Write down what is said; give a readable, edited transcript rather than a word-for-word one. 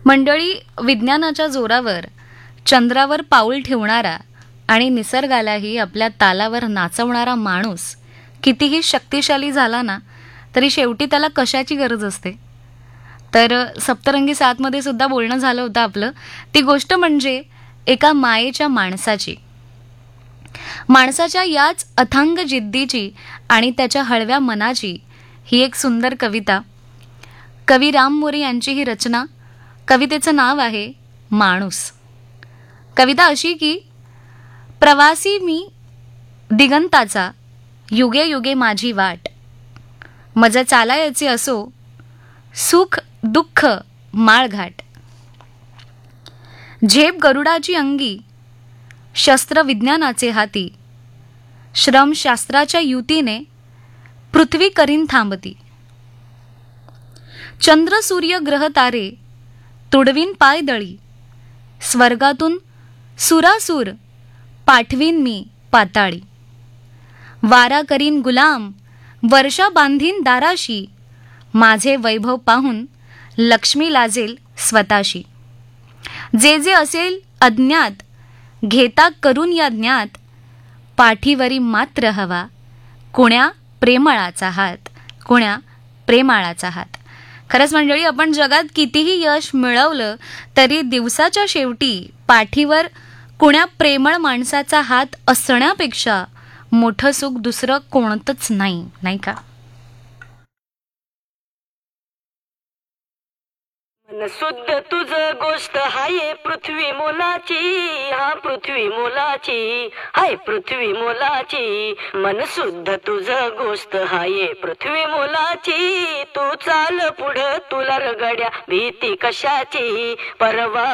मंडळी, विज्ञानाच्या जोरावर चंद्रावर पाऊल ठेवणारा आणि निसर्गालाही आपल्या तालावर नाचवणारा माणूस कितीही शक्तिशाली झाला ना, तरी शेवटी त्याला कशाची गरज असते? तर सप्तरंगी सातमध्ये सुद्धा बोलणं झालं होतं आपलं. ती गोष्ट म्हणजे एका मायेच्या माणसाची. माणसाच्या याच अथांग जिद्दीची आणि त्याच्या हळव्या मनाची ही एक सुंदर कविता. कवी राम मोरे यांची ही रचना. कवितेचं नाव आहे माणूस. कविता अशी की, प्रवासी मी दिगंताचा, युगे युगे माझी वाट. मज चालायचे असो सुख दुःख माळघाट. झेप गरुडाची अंगी, शस्त्र विज्ञानाचे हाती. श्रम शास्त्राच्या युतीने पृथ्वी करीन थांबती. चंद्र सूर्य ग्रह तारे तुडवीन पायदळी. स्वर्गातून सुरासूर पाठवीन मी पाताळी. वारा करीन गुलाम, वर्षा बांधीन दाराशी. माझे वैभव पाहून लक्ष्मी लाजेल स्वतःशी. जे जे असेल अज्ञात घेता करून या ज्ञात. पाठीवरी मात्र हवा कुण्या प्रेमळाचा हात, कुण्या प्रेमाळाचा हात. खरंच मंडळी, आपण जगात कितीही यश मिळवलं तरी दिवसाच्या शेवटी पाठीवर कुण्या प्रेमळ माणसाचा हात असण्यापेक्षा मोठं सुख दुसरं कोणतंच नाही, नाही का? मन शुद्ध तुझ गोष्ट हाय पृथ्वी मोलाची, हा पृथ्वी मोलाची, हाय पृथ्वी मोलाची. मन शुद्ध तुझ गोष्ट हाय पृथ्वी मोलाची. तू चाल पुढं तुला रगड्या भीती कशाची परवा.